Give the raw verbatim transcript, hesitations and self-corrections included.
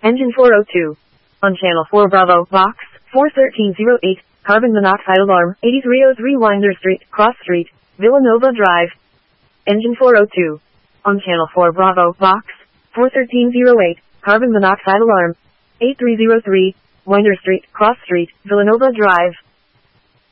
Engine four oh two. On channel four Bravo, box, four thirteen oh eight, carbon monoxide alarm, eighty-three oh three Winder Street, Cross Street, Villanova Drive. Engine four oh two. On channel four Bravo, box, four thirteen oh eight, carbon monoxide alarm, eighty-three oh three, Winder Street, Cross Street, Villanova Drive.